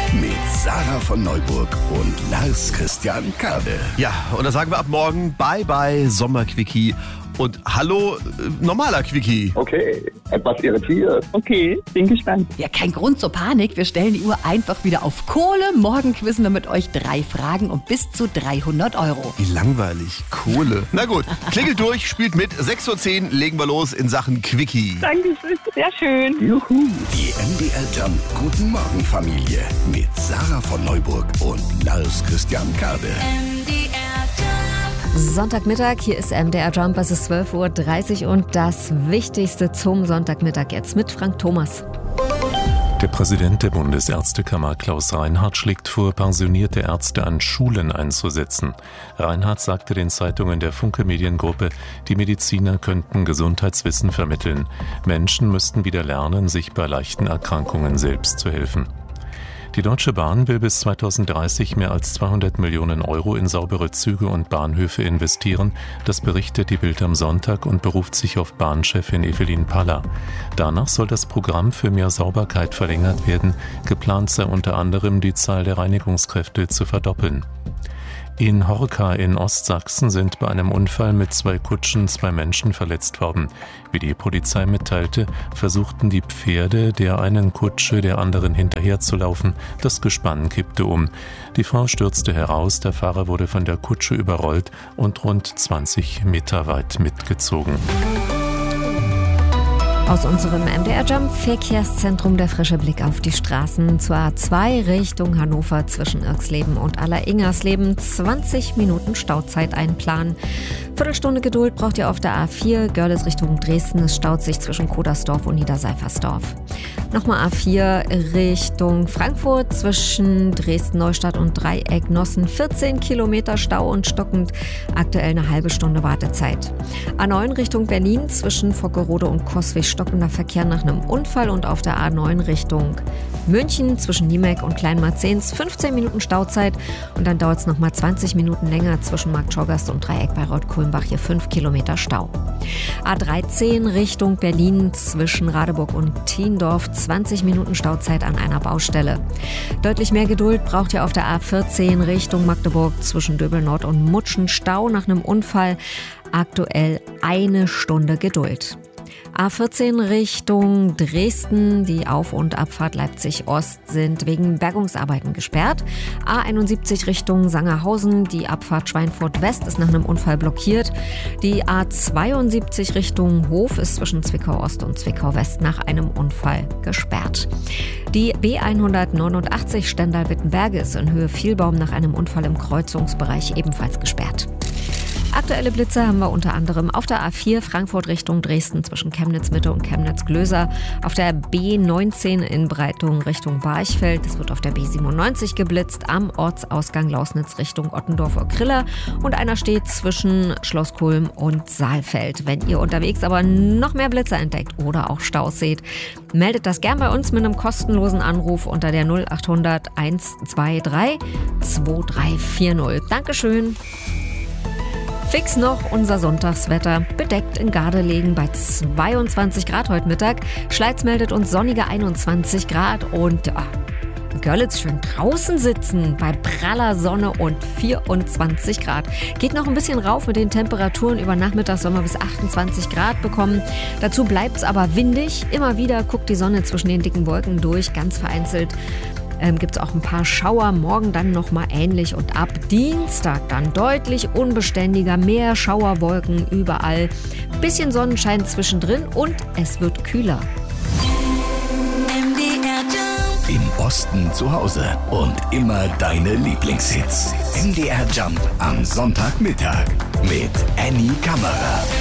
mit Sarah von Neuburg und Lars Christian Kade. Ja, und da sagen wir ab morgen Bye-bye Sommerquickie und hallo normaler Quickie. Okay, etwas irritiert. Okay, bin gespannt. Ja, kein Grund zur Panik. Wir stellen die Uhr einfach wieder auf Kohle. Morgen quizzen wir mit euch 3 Fragen um bis zu 300 Euro. Wie langweilig. Kohle. Na gut, klingelt durch, spielt mit. 6:10 Uhr legen wir los in Sachen Quickie. Dankeschön, sehr schön. Juhu. Die MDR Jump Guten Morgen Familie mit Sarah von Neuburg und Lars Christian Kade. Sonntagmittag, hier ist MDR Jump, es ist 12:30 Uhr und das Wichtigste zum Sonntagmittag jetzt mit Frank Thomas. Der Präsident der Bundesärztekammer Klaus Reinhardt schlägt vor, pensionierte Ärzte an Schulen einzusetzen. Reinhardt sagte den Zeitungen der Funke Mediengruppe, die Mediziner könnten Gesundheitswissen vermitteln. Menschen müssten wieder lernen, sich bei leichten Erkrankungen selbst zu helfen. Die Deutsche Bahn will bis 2030 mehr als 200 Millionen Euro in saubere Züge und Bahnhöfe investieren. Das berichtet die Bild am Sonntag und beruft sich auf Bahnchefin Evelyn Paller. Danach soll das Programm für mehr Sauberkeit verlängert werden. Geplant sei unter anderem, die Zahl der Reinigungskräfte zu verdoppeln. In Horka in Ostsachsen sind bei einem Unfall mit 2 Kutschen 2 Menschen verletzt worden. Wie die Polizei mitteilte, versuchten die Pferde der einen Kutsche der anderen hinterherzulaufen. Das Gespann kippte um. Die Frau stürzte heraus, der Fahrer wurde von der Kutsche überrollt und rund 20 Meter weit mitgezogen. Aus unserem MDR Jump Verkehrszentrum der frische Blick auf die Straßen zur A2 Richtung Hannover zwischen Irxleben und Aller-Ingersleben. 20 Minuten Stauzeit einplanen. Viertelstunde Geduld braucht ihr auf der A4 Görlitz Richtung Dresden. Es staut sich zwischen Kodersdorf und Niederseifersdorf. Nochmal A4 Richtung Frankfurt zwischen Dresden-Neustadt und Dreieck-Nossen. 14 Kilometer Stau und stockend. Aktuell eine halbe Stunde Wartezeit. A9 Richtung Berlin zwischen Vockerode und Coswig stockender Verkehr nach einem Unfall und auf der A9 Richtung München zwischen Niemek und Kleinmarzens 15 Minuten Stauzeit und dann dauert es nochmal 20 Minuten länger zwischen Marktschorgast und Dreieck bei Reuth-Kulmbach, hier 5 Kilometer Stau. A13 Richtung Berlin zwischen Radeburg und Thiendorf 20 Minuten Stauzeit an einer Baustelle. Deutlich mehr Geduld braucht ihr auf der A14 Richtung Magdeburg zwischen Döbel-Nord und Mutschen, Stau nach einem Unfall, aktuell 1 Stunde Geduld. A14 Richtung Dresden, die Auf- und Abfahrt Leipzig-Ost sind wegen Bergungsarbeiten gesperrt. A71 Richtung Sangerhausen, die Abfahrt Schweinfurt-West ist nach einem Unfall blockiert. Die A72 Richtung Hof ist zwischen Zwickau-Ost und Zwickau-West nach einem Unfall gesperrt. Die B189 Stendal-Wittenberge ist in Höhe Vielbaum nach einem Unfall im Kreuzungsbereich ebenfalls gesperrt. Aktuelle Blitze haben wir unter anderem auf der A4 Frankfurt Richtung Dresden zwischen Chemnitz-Mitte und Chemnitz-Glöser, auf der B19 in Breitung Richtung Barchfeld, es wird auf der B97 geblitzt, am Ortsausgang Lausnitz Richtung Ottendorf-Okrilla und einer steht zwischen Schlosskulm und Saalfeld. Wenn ihr unterwegs aber noch mehr Blitze entdeckt oder auch Staus seht, meldet das gern bei uns mit einem kostenlosen Anruf unter der 0800 123 2340. Dankeschön. Fix noch unser Sonntagswetter. Bedeckt in Gardelegen bei 22 Grad heute Mittag. Schleiz meldet uns sonnige 21 Grad und Görlitz schön draußen sitzen bei praller Sonne und 24 Grad. Geht noch ein bisschen rauf mit den Temperaturen. Über Nachmittag sollen wir bis 28 Grad bekommen. Dazu bleibt es aber windig. Immer wieder guckt die Sonne zwischen den dicken Wolken durch, ganz vereinzelt. Gibt es auch ein paar Schauer, morgen dann nochmal ähnlich und ab Dienstag dann deutlich unbeständiger, mehr Schauerwolken überall, bisschen Sonnenschein zwischendrin und es wird kühler. Im Osten zu Hause und immer deine Lieblingshits. MDR Jump am Sonntagmittag mit Annie Kammerer.